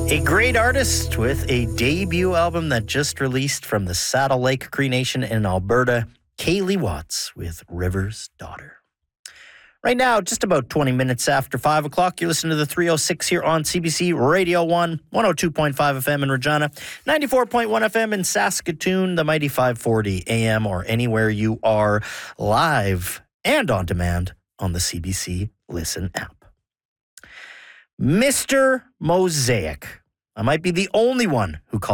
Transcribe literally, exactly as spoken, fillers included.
A great artist with a debut album that just released from the Saddle Lake Cree Nation in Alberta, Kaylee Watts with River's Daughter. Right now, just about twenty minutes after five o'clock, you listen to the three oh six here on C B C Radio one, one oh two point five F M in Regina, ninety-four point one F M in Saskatoon, the mighty five forty A M, or anywhere you are live and on demand on the C B C Listen app. Mister Mosaic. I might be the only one who calls